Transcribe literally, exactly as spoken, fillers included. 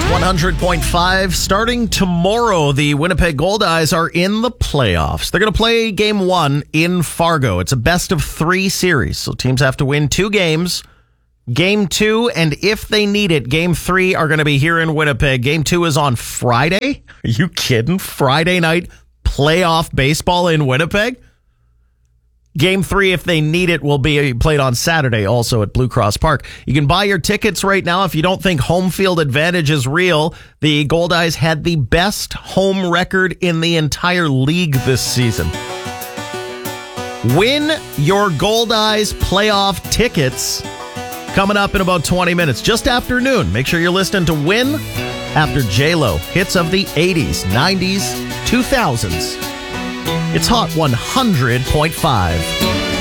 one hundred point five. Starting tomorrow, the Winnipeg Goldeyes are in the playoffs. They're going to play game one in Fargo. It's a best of three series, so teams have to win two games. Game two, and if they need it, game three are going to be here in Winnipeg. Game two is on Friday. Are you kidding? Friday night playoff baseball in Winnipeg? Game three, if they need it, will be played on Saturday, also at Blue Cross Park. You can buy your tickets right now if you don't think home field advantage is real. The Goldeyes had the best home record in the entire league this season. Win your Goldeyes playoff tickets coming up in about twenty minutes, just after noon. Make sure you're listening to Win after J-Lo. Hits of the eighties, nineties, two thousands. It's Hot one hundred point five.